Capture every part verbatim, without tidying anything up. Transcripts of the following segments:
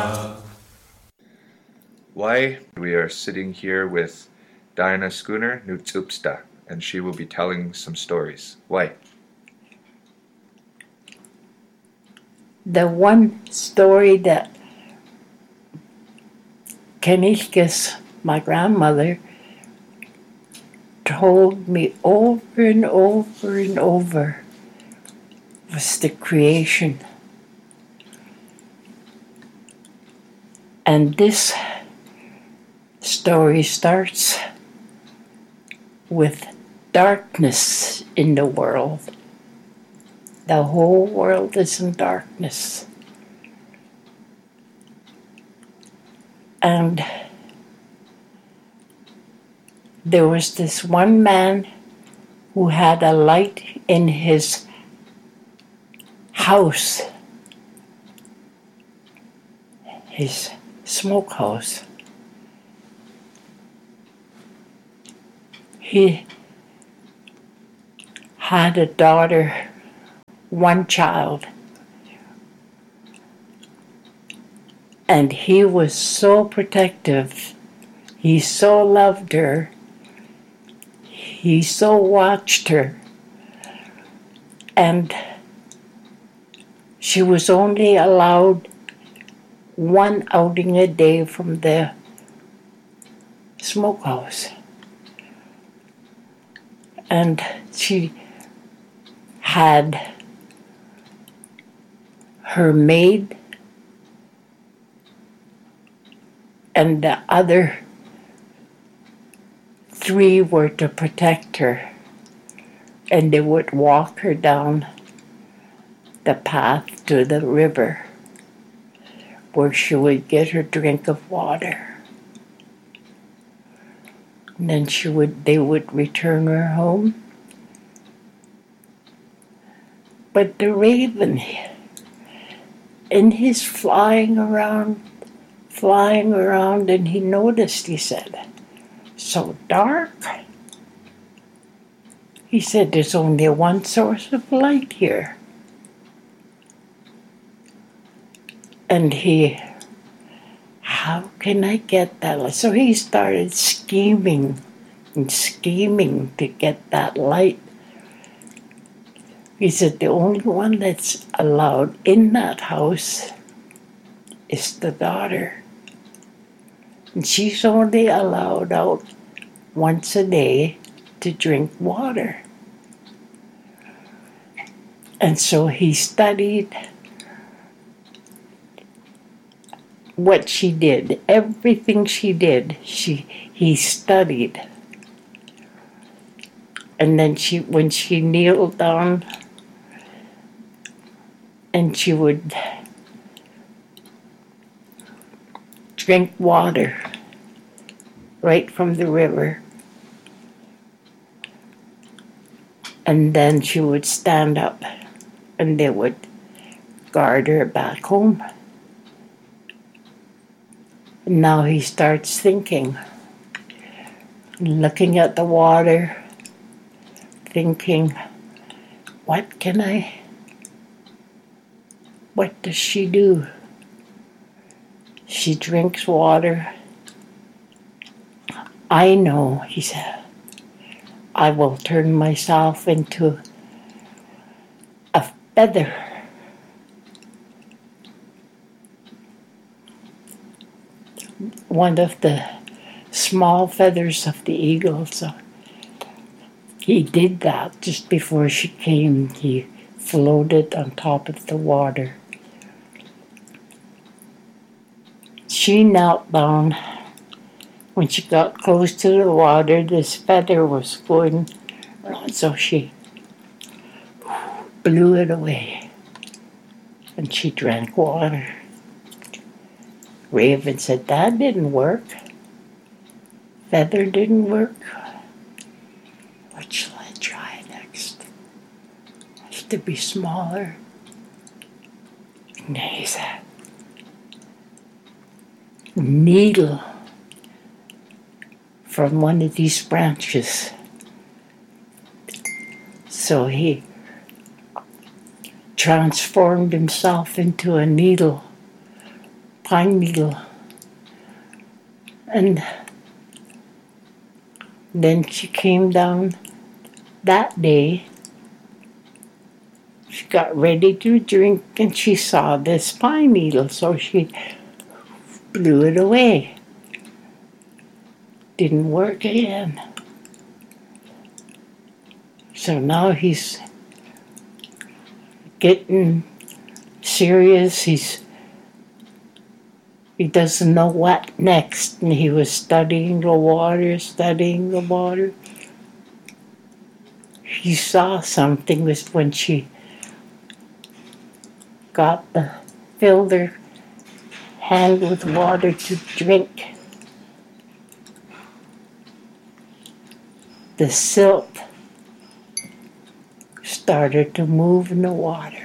Why we are sitting here with Diana Schooner Nutsupsta, and she will be telling some stories. Why? The one story that Kanishkas, my grandmother, told me over and over and over was the creation. And this story starts with darkness in the world. The whole world is in darkness. And there was this one man who had a light in his house, his smokehouse. He had a daughter, one child, and he was so protective. He so loved her. He so watched her. And she was only allowed one outing a day from the smokehouse. And she had her maid and the other three were to protect her, and they would walk her down the path to the river where she would get her drink of water. And then she would, they would return her home. But the raven, in his flying around, flying around, and he noticed, he said, so dark. He said, there's only one source of light here. And he, how can I get that light? So he started scheming and scheming to get that light. He said, the only one that's allowed in that house is the daughter. And she's only allowed out once a day to drink water. And so he studied what she did, everything she did, she he studied. And then she, when she kneeled down, and she would drink water right from the river. And then she would stand up and they would guard her back home. And now he starts thinking, looking at the water, thinking, what can I, what does she do? She drinks water. I know, he said, I will turn myself into a feather. One of the small feathers of the eagle. So he did that just before she came. He floated on top of the water. She knelt down. When she got close to the water, this feather was going around, so she blew it away. And she drank water. Raven said, that didn't work. Feather didn't work. What shall I try next? I have to be smaller. And then he said, needle from one of these branches. So he transformed himself into a needle, pine needle. And then she came down that day. She got ready to drink and she saw this pine needle, so she blew it away. Didn't work again. So now he's getting serious. He's he doesn't know what next, and he was studying the water, studying the water. He saw something was when she got the filled her hand with water to drink. The silt started to move in the water.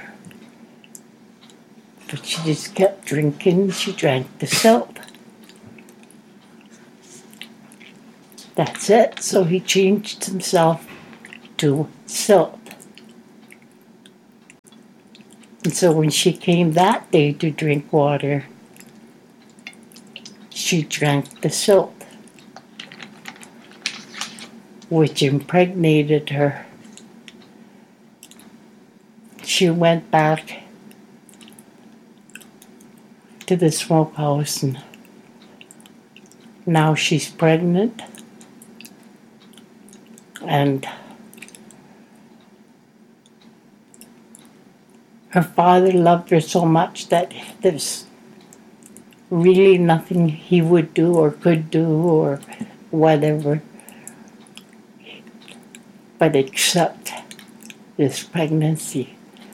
But she just kept drinking. She drank the silt. That's it. So he changed himself to silt. And so when she came that day to drink water, she drank the silt, which impregnated her. She went back to the smokehouse, and now she's pregnant, and her father loved her so much that there's really nothing he would do or could do or whatever but accept this pregnancy.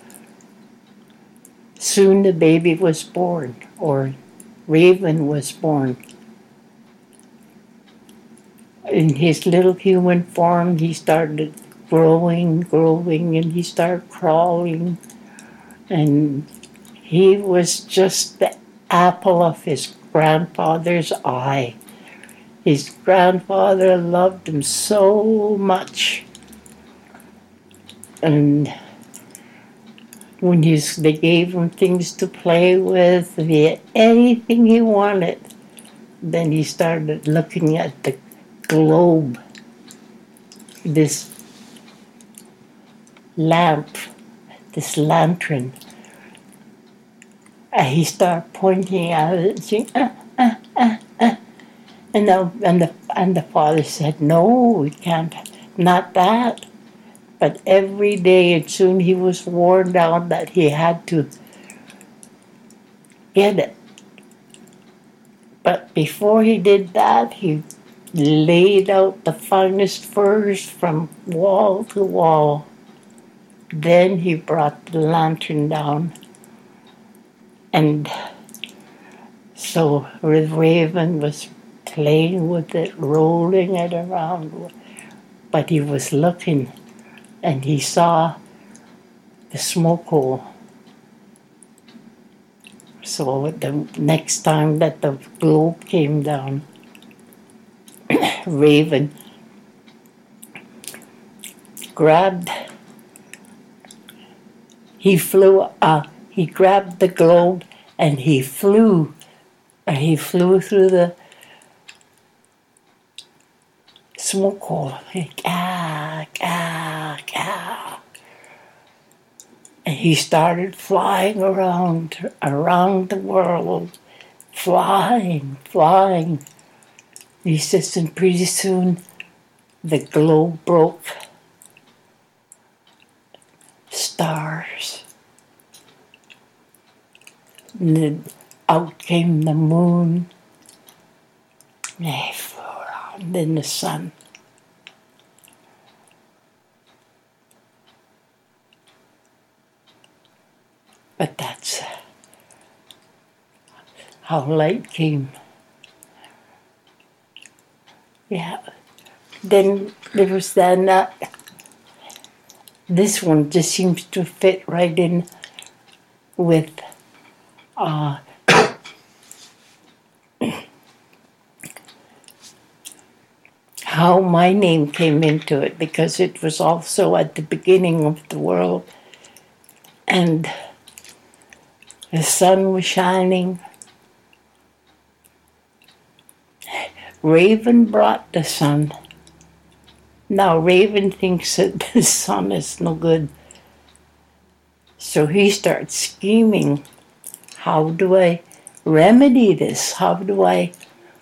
Soon the baby was born, or Raven was born. In his little human form, he started growing, growing, and he started crawling. And he was just the apple of his grandfather's eye. His grandfather loved him so much. And when he's, they gave him things to play with, if he had anything he wanted, then he started looking at the globe, this lamp, this lantern. And he started pointing at it and saying, ah, ah, ah, ah. And the, and, the, and the father said, no, we can't, not that. But every day, and soon he was worn down that he had to get it. But before he did that, he laid out the finest furs from wall to wall. Then he brought the lantern down. And so Raven was playing with it, rolling it around. But he was looking. And he saw the smoke hole. So the next time that the globe came down, Raven grabbed, he flew, uh, he grabbed the globe and he flew, and he flew through the smoke hole, like, ah, ah, ah. And he started flying around, around the world, flying, flying. He says, and pretty soon the globe broke. Stars. And then out came the moon. And they flew around in the sun. But that's how light came. Yeah. Then there was then uh, this one just seems to fit right in with uh, how my name came into it, because it was also at the beginning of the world, and the sun was shining, Raven brought the sun. Now Raven thinks that the sun is no good. So he starts scheming. How do I remedy this? How do I?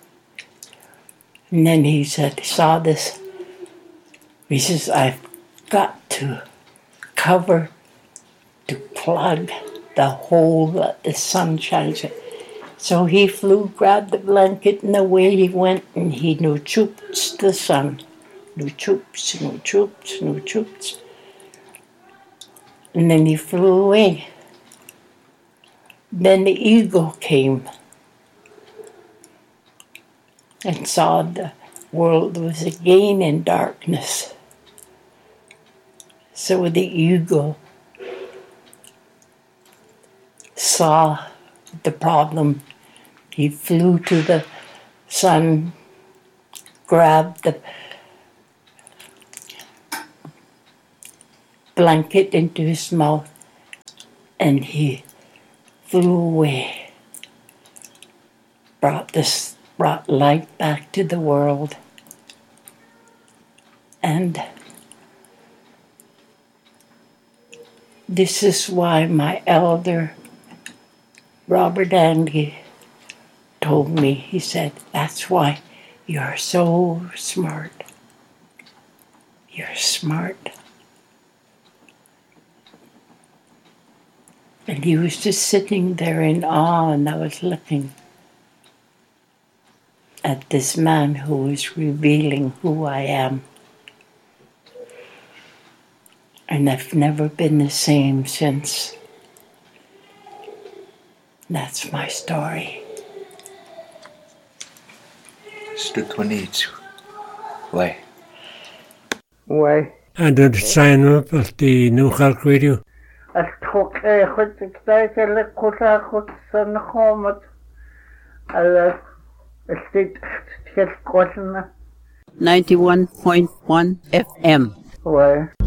And then he said, saw this. He says, I've got to cover, to plug the hole that the sun shines in. So he flew, grabbed the blanket, and away he went, and he no choops the sun. No choops, no choops, no choops. And then he flew away. Then the eagle came and saw the world was again in darkness. So the eagle saw the problem. He flew to the sun, grabbed the blanket into his mouth, and he flew away. Brought this, brought light back to the world. And this is why my elder, Robert Andy, told me, he said, that's why you're so smart. You're smart. And he was just sitting there in awe, and I was looking at this man who was revealing who I am. And I've never been the same since. That's my story. Stutwanitsu. Why? Why? And did sign up at the New Halk Radio? As took a hut to take a little hut son home. A state just gotten ninety-one point one F M. Why?